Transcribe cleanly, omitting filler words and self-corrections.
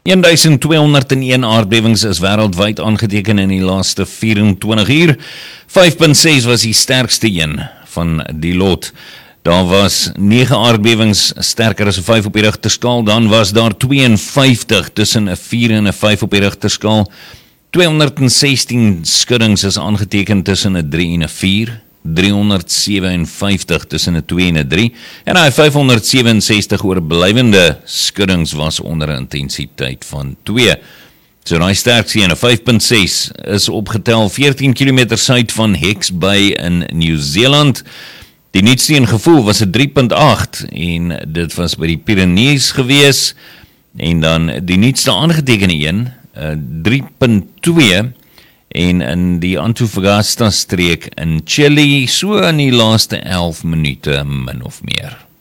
1201 aardbewings is wêreldwyd aangeteken in die laaste 24 uur. 5.6 was die sterkste een van die lot. Daar was 9 aardbewings sterker as 'n 5 op die Richterskaal, dan was daar 52 tussen 'n 4 en 'n 5 op die Richterskaal. 216 skuddings is aangeteken tussen 'n 3 en 'n 4. 357 tussen 'n 2 en 'n 3 en hy 567 oorblywende skuddings was onder 'n intensiteit van 2. So die sterkste een, 5.6, is opgetel 14 km suid van Hawke's Bay in Nieu-Seeland. Die nuutste een gevoel was 'n 3.8 en dit was by die Pyrenees gewees. En dan die nuutste aangetekende een, 3.2 en in die Antofagasta streek in Chile, so in die laaste 11 minute min of meer.